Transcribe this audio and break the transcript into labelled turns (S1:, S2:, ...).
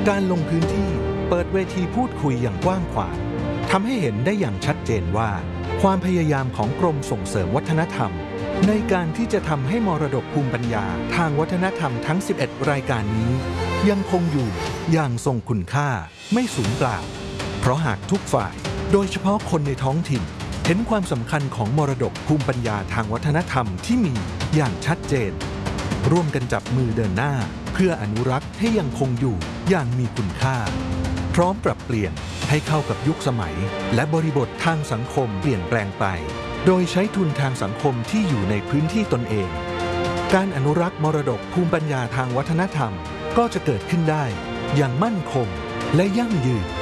S1: การลงพื้นที่เปิดเวทีพูดคุยอย่างกว้างขวางทำให้เห็นได้อย่างชัดเจนว่าความพยายามของกรมส่งเสริมวัฒนธรรมในการที่จะทำให้มรดกภูมิปัญญาทางวัฒนธรรมทั้ง 11 รายการนี้ยังคงอยู่อย่างทรงคุณค่าไม่สูญเปล่าเพราะหากทุกฝ่ายโดยเฉพาะคนในท้องถิ่นเห็นความสำคัญของมรดกภูมิปัญญาทางวัฒนธรรมที่มีอย่างชัดเจนร่วมกันจับมือเดินหน้าเพื่ออนุรักษ์ให้ยังคงอยู่อย่างมีคุณค่าพร้อมปรับเปลี่ยนให้เข้ากับยุคสมัยและบริบททางสังคมเปลี่ยนแปลงไปโดยใช้ทุนทางสังคมที่อยู่ในพื้นที่ตนเองการอนุรักษ์มรดกภูมิปัญญาทางวัฒนธรรมก็จะเกิดขึ้นได้อย่างมั่นคงและยั่งยืน